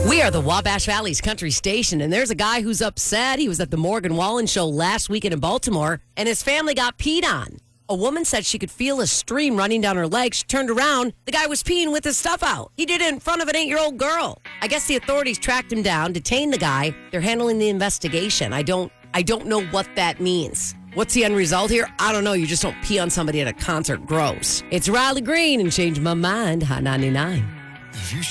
We are the Wabash Valley's country station, and there's a guy who's upset. He was at the Morgan Wallen show last weekend in Baltimore, and his family got peed on. A woman said she could feel a stream running down her leg. She turned around. The guy was peeing with his stuff out. He did it in front of an 8-year-old girl. I guess the authorities tracked him down, detained the guy. They're handling the investigation. I don't know what that means. What's the end result here? I don't know. You just don't pee on somebody at a concert. Gross. It's Riley Green and Change My Mind, Hot 99.